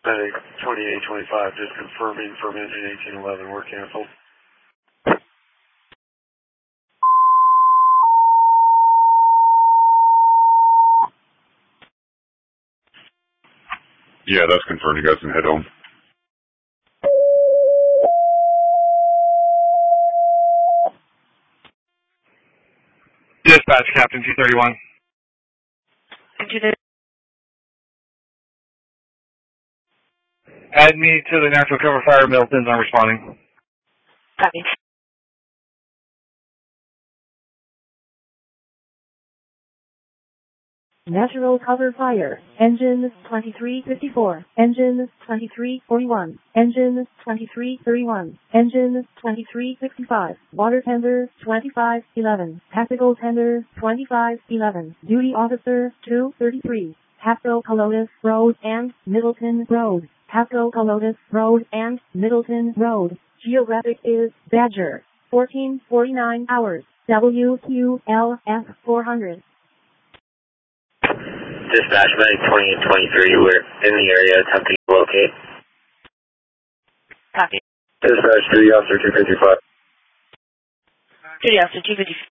Medic 2825, just confirming from engine 1811, we're canceled. Yeah, that's confirmed. You guys can head home. Dispatch, Captain 231. Add me to the natural cover fire. Milton's not responding. Copy. Natural cover fire. Engine 2354. Engine 2341. Engine 2331. Engine 2365. Water tender 2511. Tactical tender 2511. Duty officer 233. Pasco Colotis Road and Middleton Road. Pasco Colotis Road and Middleton Road. Geographic is Badger. 1449 hours. WQLF 400. Dispatch, Medic 2823, we're in the area attempting to locate. Copy. Dispatch, Duty Officer 255. Duty Officer 255.